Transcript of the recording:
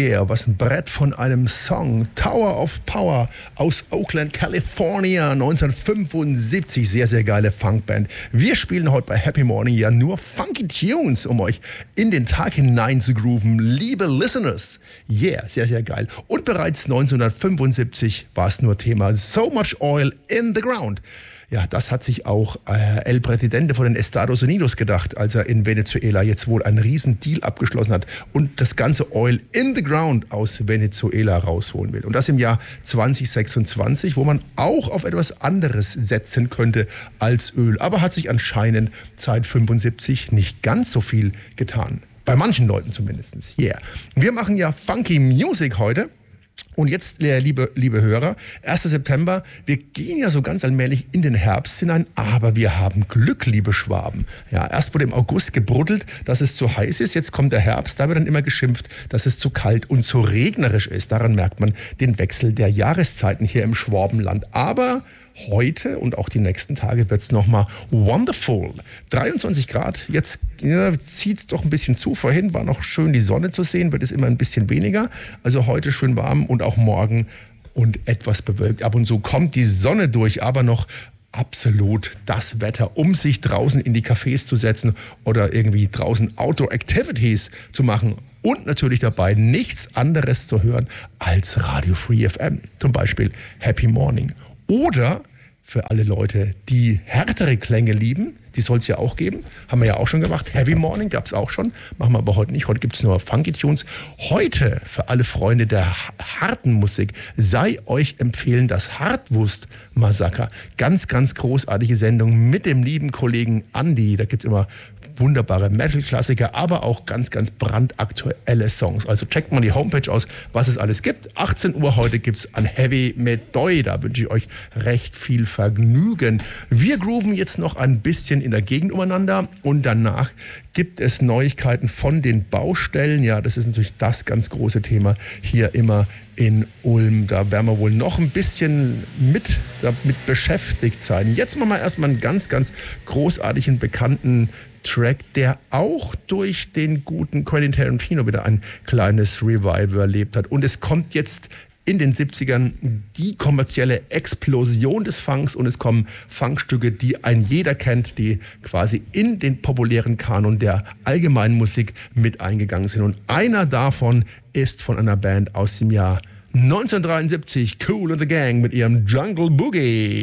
Yeah, was ein Brett von einem Song. Tower of Power aus Oakland, California, 1975. Sehr, sehr geile Funkband. Wir spielen heute bei Happy Morning ja nur funky Tunes, um euch in den Tag hinein zu grooven. Liebe Listeners, yeah, sehr, sehr geil. Und bereits 1975 war es nur Thema So Much Oil in the Ground. Ja, das hat sich auch El Presidente von den Estados Unidos gedacht, als er in Venezuela jetzt wohl einen riesen Deal abgeschlossen hat und das ganze Oil in the Ground aus Venezuela rausholen will. Und das im Jahr 2026, wo man auch auf etwas anderes setzen könnte als Öl. Aber hat sich anscheinend seit 75 nicht ganz so viel getan. Bei manchen Leuten zumindest. Yeah. Wir machen ja Funky Music heute. Und jetzt, liebe Hörer, 1. September, wir gehen ja so ganz allmählich in den Herbst hinein, aber wir haben Glück, liebe Schwaben. Ja, erst wurde im August gebruddelt, dass es zu heiß ist, jetzt kommt der Herbst, da wird dann immer geschimpft, dass es zu kalt und zu regnerisch ist. Daran merkt man den Wechsel der Jahreszeiten hier im Schwabenland. Aber heute und auch die nächsten Tage wird es nochmal wonderful. 23 Grad, jetzt zieht es doch ein bisschen zu. Vorhin war noch schön die Sonne zu sehen, wird es immer ein bisschen weniger. Also heute schön warm und auch morgen und etwas bewölkt. Ab und zu kommt die Sonne durch, aber noch absolut das Wetter, um sich draußen in die Cafés zu setzen oder irgendwie draußen Outdoor-Activities zu machen. Und natürlich dabei nichts anderes zu hören als Radio Free FM. Zum Beispiel Happy Morning. Oder für alle Leute, die härtere Klänge lieben, die soll es ja auch geben. Haben wir ja auch schon gemacht. Heavy Morning gab es auch schon. Machen wir aber heute nicht. Heute gibt es nur Funky Tunes. Heute, für alle Freunde der harten Musik, sei euch empfehlen, das Hartwurst-Massaker. Ganz, ganz großartige Sendung mit dem lieben Kollegen Andi. Da gibt es immer wunderbare Metal-Klassiker, aber auch ganz, ganz brandaktuelle Songs. Also checkt mal die Homepage aus, was es alles gibt. 18 Uhr heute gibt es an Heavy Medoi. Da wünsche ich euch recht viel Vergnügen. Wir grooven jetzt noch ein bisschen in der Gegend umeinander und danach gibt es Neuigkeiten von den Baustellen. Ja, das ist natürlich das ganz große Thema hier immer in Ulm. Da werden wir wohl noch ein bisschen damit beschäftigt sein. Jetzt machen wir erstmal einen ganz, ganz großartigen, bekannten Track, der auch durch den guten Quentin Tarantino wieder ein kleines Revival erlebt hat. Und es kommt jetzt in den 70ern die kommerzielle Explosion des Funks und es kommen Funkstücke, die ein jeder kennt, die quasi in den populären Kanon der allgemeinen Musik mit eingegangen sind. Und einer davon ist von einer Band aus dem Jahr 1973, Kool and the Gang mit ihrem Jungle Boogie.